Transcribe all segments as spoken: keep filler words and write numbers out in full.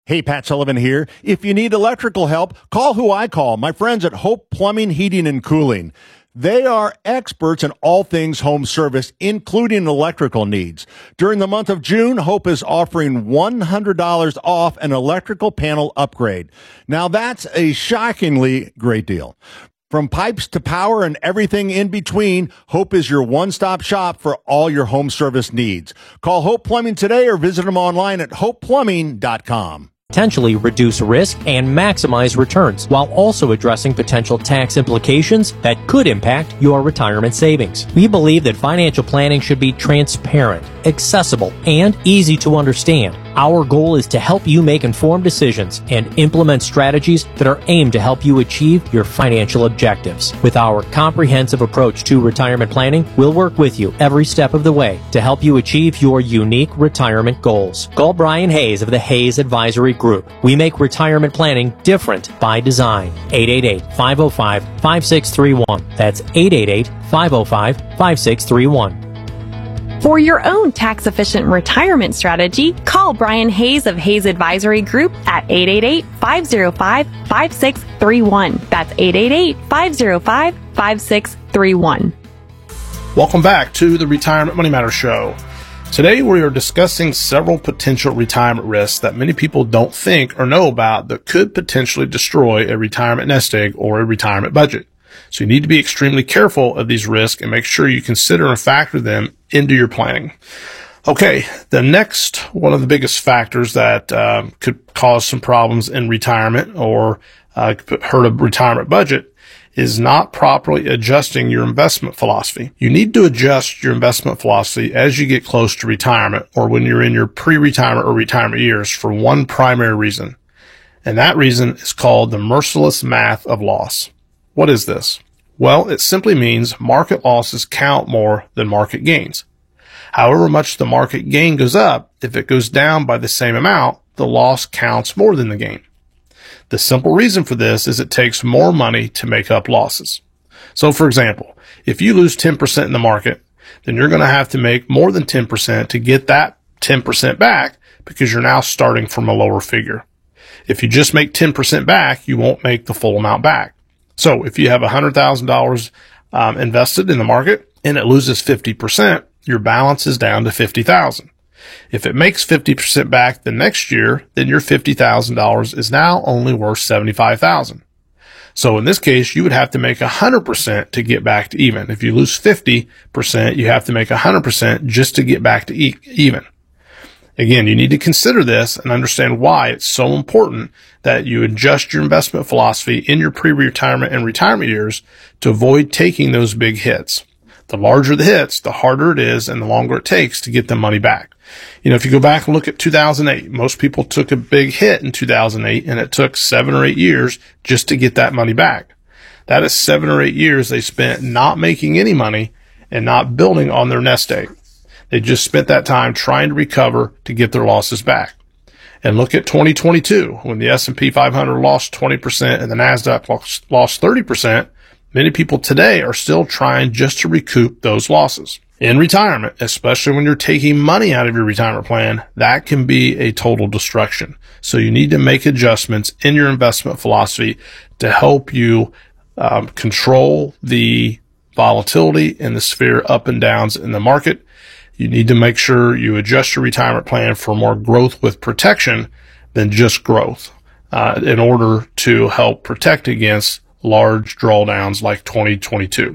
Hey, Pat Sullivan here. If you need electrical help, call who I call, my friends at Hope Plumbing, Heating, and Cooling. They are experts in all things home service, including electrical needs. During the month of June, Hope is offering one hundred dollars off an electrical panel upgrade. Now, that's a shockingly great deal. From pipes to power and everything in between, Hope is your one-stop shop for all your home service needs. Call Hope Plumbing today or visit them online at hope plumbing dot com. Potentially reduce risk and maximize returns while also addressing potential tax implications that could impact your retirement savings. We believe that financial planning should be transparent, accessible, and easy to understand. Our goal is to help you make informed decisions and implement strategies that are aimed to help you achieve your financial objectives. With our comprehensive approach to retirement planning, we'll work with you every step of the way to help you achieve your unique retirement goals. Call Brian Hayes of the Hayes Advisory Group. We make retirement planning different by design. eight eight eight, five oh five, five six three one. That's eight eight eight, five oh five, five six three one. For your own tax-efficient retirement strategy, call Brian Hayes of Hayes Advisory Group at eight eight eight, five oh five, five six three one. That's eight eight eight, five oh five, five six three one. Welcome back to the Retirement Money Matters Show. Today we are discussing several potential retirement risks that many people don't think or know about that could potentially destroy a retirement nest egg or a retirement budget. So you need to be extremely careful of these risks and make sure you consider and factor them into your planning. Okay, the next one of the biggest factors that uh, could cause some problems in retirement or uh, hurt a retirement budget is not properly adjusting your investment philosophy. You need to adjust your investment philosophy as you get close to retirement or when you're in your pre-retirement or retirement years for one primary reason. And that reason is called the merciless math of loss. What is this? Well, it simply means market losses count more than market gains. However much the market gain goes up, if it goes down by the same amount, the loss counts more than the gain. The simple reason for this is it takes more money to make up losses. So, for example, if you lose ten percent in the market, then you're going to have to make more than ten percent to get that ten percent back because you're now starting from a lower figure. If you just make ten percent back, you won't make the full amount back. So if you have one hundred thousand dollars um, invested in the market and it loses fifty percent, your balance is down to fifty thousand dollars. If it makes fifty percent back the next year, then your fifty thousand dollars is now only worth seventy-five thousand dollars. So in this case, you would have to make one hundred percent to get back to even. If you lose fifty percent, you have to make one hundred percent just to get back to e- even. Again, you need to consider this and understand why it's so important that you adjust your investment philosophy in your pre-retirement and retirement years to avoid taking those big hits. The larger the hits, the harder it is and the longer it takes to get the money back. You know, if you go back and look at two thousand eight, most people took a big hit in two thousand eight and it took seven or eight years just to get that money back. That is seven or eight years they spent not making any money and not building on their nest egg. They just spent that time trying to recover to get their losses back. And look at twenty twenty-two, when the S and P five hundred lost twenty percent and the NASDAQ lost, lost thirty percent. Many people today are still trying just to recoup those losses. In retirement, especially when you're taking money out of your retirement plan, that can be a total destruction. So you need to make adjustments in your investment philosophy to help you um, control the volatility and the sphere up and downs in the market. You need to make sure you adjust your retirement plan for more growth with protection than just growth uh, in order to help protect against large drawdowns like twenty twenty-two.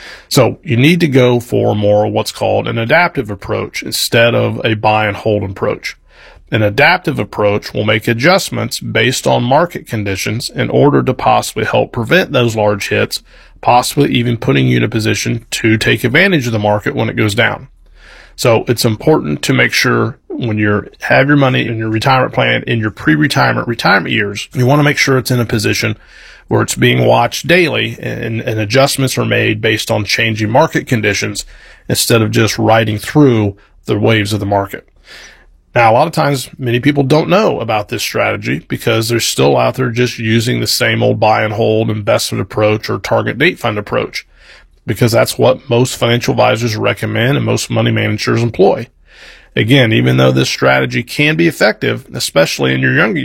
So you need to go for more what's called an adaptive approach instead of a buy and hold approach. An adaptive approach will make adjustments based on market conditions in order to possibly help prevent those large hits, possibly even putting you in a position to take advantage of the market when it goes down. So it's important to make sure when you have your money in your retirement plan in your pre-retirement retirement years, you want to make sure it's in a position where it's being watched daily and, and adjustments are made based on changing market conditions instead of just riding through the waves of the market. Now, a lot of times, many people don't know about this strategy because they're still out there just using the same old buy and hold investment approach or target date fund approach, because that's what most financial advisors recommend and most money managers employ. Again, even though this strategy can be effective, especially in your younger